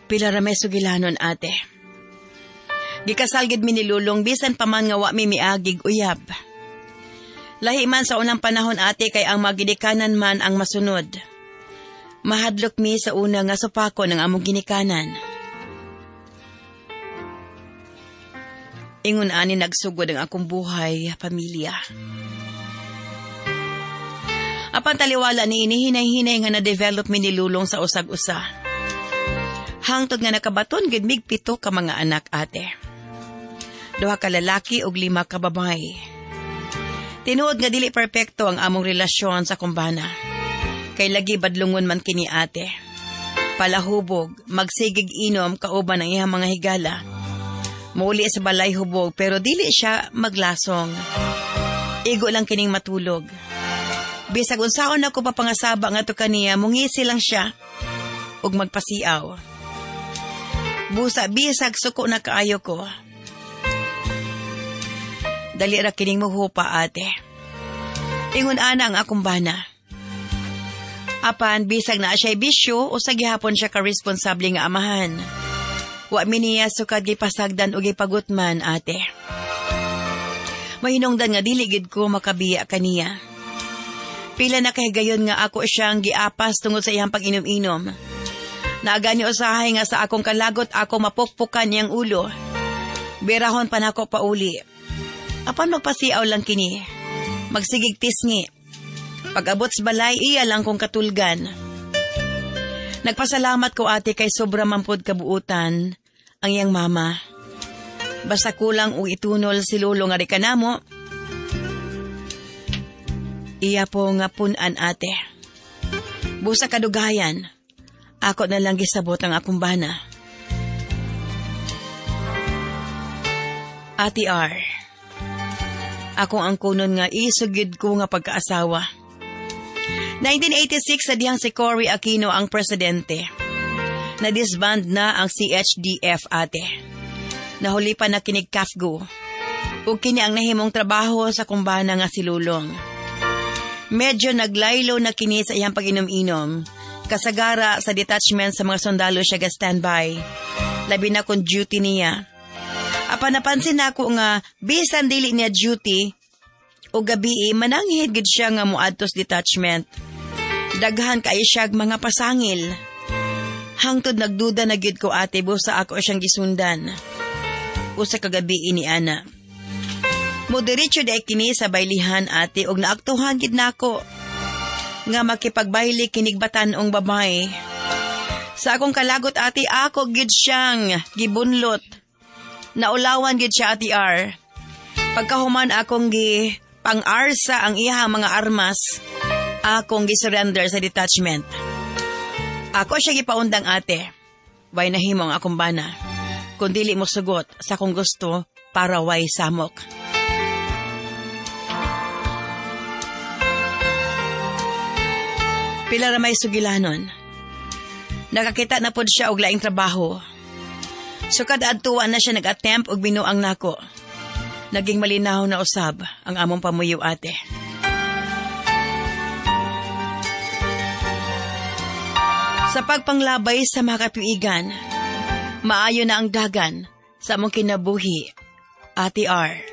Pila ra may sugilanon ate. Gikasal gid mi ni Lulong bisan pa man nga wa mi miagig uyab. Lahi man sa unang panahon ate kay ang magidikanan man ang masunod. Mahadlok mi sa una nga supako ng among ginikanan. Ingon ani nagsugod ang akong buhay, pamilya. Apan taliwala ni inihinay-hinay nga na-develop mi ni Lulong sa usag-usa. Hangtod nga nakabaton gid mig 7 ka mga anak ate. 2 ka lalaki ug 5 ka babae. Tinuod nga dili perpekto ang among relasyon sa kumbana. Kay lagi badlungon man kini ate. Palahubog, magsigig inom kauban ang iyang mga higala. Muli sa balay hubog pero dili siya maglasong. Igo lang kining matulog. Bisag unsaon ako papangasaba nga to kaniya, mungisi lang siya ug magpasiaw. Busa bisag suko na kaayo ko. Dali ra kining mahupa ate. Ingon ana ang akong bana. Apan bisag na siya bisyo o sa gihapon siya ka-responsable nga amahan. Wa mi niya sukad gipasagdan o gipagutman ate. Mahinungdan nga dili gid ko makabiya kaniya. Pila na kay gayon nga ako siyang giapas tungod sa iyang pag-inom-inom. Naagani usahay nga sa akong kalagot ako mapukpukan niyang ulo. Birahon pa nako pauli. Apan magpasiaw lang kini. Magsigig tisngi. Pag-abot sa balay, iya lang kong katulgan. Nagpasalamat ko ate kay sobra mampod kabuutan ang iyang mama. Basta kulang o itunol si Lolo nga ri kanamo. Iya po nga punan ate. Busa kadugayan. Ako na lang gisabot ang akong bana. Ate R. Ako ang kunon nga isugid ko nga pagkaasawa. 1986 sa dihang si Cory Aquino ang presidente. Na-disband na ang CHDF ate. Nahuli pa na kinig Kafgo. Ug kini ang nahimong trabaho sa kumbana nga si Lulong. Medyo naglaylo na kini sa iyang pag-inom-inom. Kasagara sa detachment sa mga sundalo siya ga-standby. Labi na kung duty niya. Apa napansin ako nga bisan dili niya duty o gabi mananghid gid siya nga muadtos detachment. Daghan kay siya mga pasangil. Hangtod nagduda na gid ko ate busa ako siyang gisundan. Usa ka gabi ini ana. Moderitso day kini sa baylihan ate og naaktuhan gid nako. Nga makipagbayli kinigbatan ong babae. Sa akong kalagot ate ako gid siyang gibunlot. Naulawan gid siya ate R. Pagkahuman akong pang-arsa ang iha mga armas, akong gisurrender sa detachment. Ako siya gipaundang ate. Way nahimong akong bana. Kung dili mo sugot sa kung gusto para way samok. Pila ra may sugilanon. Nakakita na pod siya og laing trabaho. Sukad adtuan na siya nag-attempt og binuang nako. Naging malinaw na usab ang among pamuyo ate. Sa pagpanglabay sa mga katuigan, maayo na ang dagan sa among kinabuhi, Ate R.